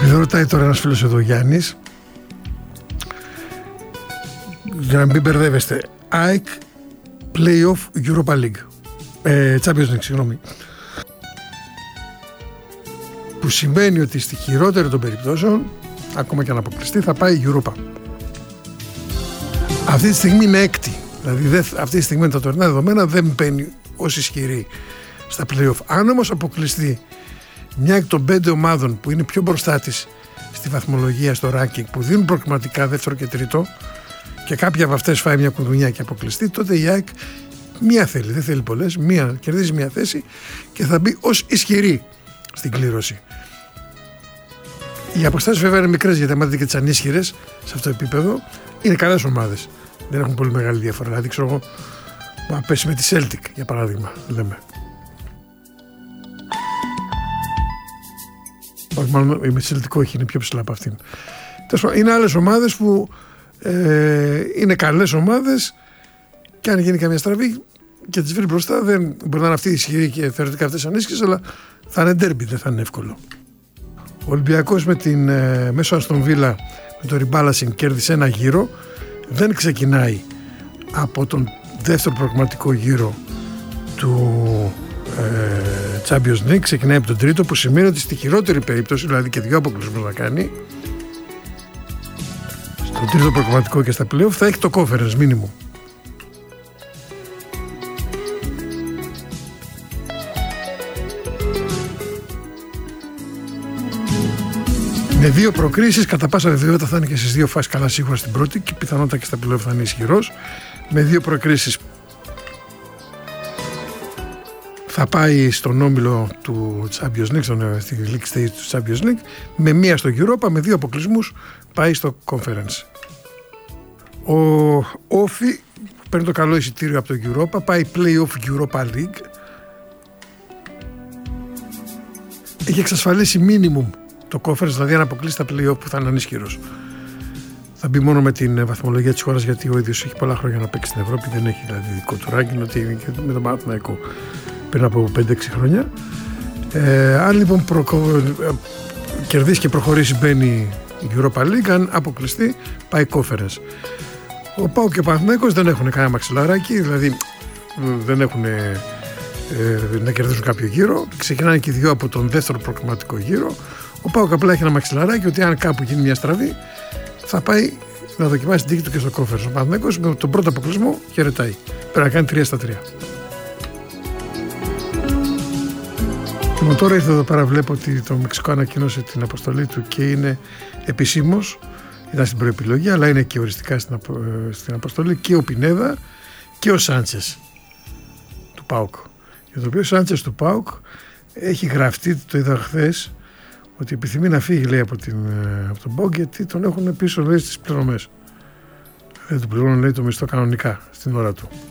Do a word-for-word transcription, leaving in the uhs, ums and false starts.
Επειδή ρωτάει τώρα ένας φίλος εδώ, Γιάννης, για να μην μπερδεύεστε, ΑΕΚ Play-off Europa League, ε, Champions League, συγγνώμη, που σημαίνει ότι στη χειρότερη των περιπτώσεων, ακόμα και αν αποκλειστεί, θα πάει Europa. Αυτή τη στιγμή είναι έκτη, δηλαδή δε, αυτή τη στιγμή με τα τωρινά δεδομένα δεν μπαίνει ως ισχυρή στα play-off. Αν όμως αποκλειστεί μια εκ των πέντε ομάδων που είναι πιο μπροστά της στη βαθμολογία, στο ranking, που δίνουν προκριματικά δεύτερο και τρίτο, και κάποια από αυτές φάει μια κουδουνιά και αποκλειστεί, τότε η ΑΕΚ μία θέλει, δεν θέλει πολλές, μία, κερδίζει μία θέση και θα μπει ως ισχυρή στην κλήρωση. Οι αποστάσεις βέβαια είναι μικρές, γιατί άμα δείτε και τις ανίσχυρες σε αυτό το επίπεδο, είναι καλές ομάδες. Δεν έχουν πολύ μεγάλη διαφορά. Δηλαδή, ξέρω εγώ, να πέσει με τη Celtic για παράδειγμα, λέμε. Όχι, μάλλον η Celtic όχι, είναι πιο ψηλά από αυτήν. Είναι άλλες ομάδες που ε, είναι καλές ομάδες και αν γίνει καμία στραβή και τις βρει μπροστά, δεν μπορεί να είναι αυτή ισχυρή και θεωρητικά αυτές ανίσχυρες, αλλά θα είναι ντέρμπι, δεν θα είναι εύκολο. Ο Ολυμπιακός με την ε, μέσω Αστον Βίλα με το rebalancing κέρδισε ένα γύρο. Δεν ξεκινάει από τον δεύτερο προγραμματικό γύρο του ε, Champions League, ξεκινάει από τον τρίτο, που σημαίνει ότι στη χειρότερη περίπτωση, δηλαδή και δύο αποκλεισμούς να κάνει, στο τρίτο προγραμματικό και στα play-off θα έχει το conference minimum. Με δύο προκρίσεις, κατά πάσα βεβαιότητα θα είναι και στις δύο φάσεις καλά σίγουρα στην πρώτη και πιθανότατα και στα play-off θα είναι ισχυρός. Με δύο προκρίσεις θα πάει στον όμιλο του Champions League, στον στη League Stage του Champions League, με μία στο Europa, με δύο αποκλεισμούς πάει στο Conference. Ο Όφι παίρνει το καλό εισιτήριο από το Europa, πάει Play-off Europa League. Έχει εξασφαλίσει minimum το conference, δηλαδή αν αποκλείσει τα play-off που θα είναι ανίσχυρος. Θα μπει μόνο με την βαθμολογία της χώρας, γιατί ο ίδιος έχει πολλά χρόνια να παίξει στην Ευρώπη, δεν έχει δηλαδή δικό του ranking, ότι είναι και με τον Παναθηναϊκό πριν από πέντε έξι χρόνια. Ε, αν λοιπόν προκο... κερδίσει και προχωρήσει, μπαίνει η Europa League, αν αποκλειστεί πάει conference. Ο ΠΑΟΚ και ο Παναθηναϊκός δεν έχουν κανένα μαξιλαράκι, δηλαδή δεν έχουν ε, να κερδίσουν κάποιο γύρο. Ξεκινάνε και οι δύο από τον δεύτερο προκριματικό γύρο. Ο ΠΑΟΚ απλά έχει ένα μαξιλαράκι ότι αν κάπου γίνει μια στραβή θα πάει να δοκιμάσει την τύχη του και στο conference. Ο Παναθηναϊκός με τον πρώτο αποκλεισμό χαιρετάει. Πρέπει να κάνει τρία στα τρία. Λοιπόν, τώρα ήρθε εδώ πέρα, βλέπω ότι το Μεξικό ανακοίνωσε την αποστολή του και είναι επισήμως, ήταν στην προεπιλογή, αλλά είναι και οριστικά στην, απο, στην αποστολή και ο Πινέδα και ο Σάντσες του ΠΑΟΚ. Για το οποίο ο Σάντσες του ΠΑΟΚ έχει γραφτεί, το είδα χθες, ότι επιθυμεί να φύγει, λέει, από, την, από τον ΠΑΟΚ, γιατί τον έχουν πίσω, λέει, στις πληρωμές. Δεν του πληρώνουν, λέει, το μισθό κανονικά στην ώρα του.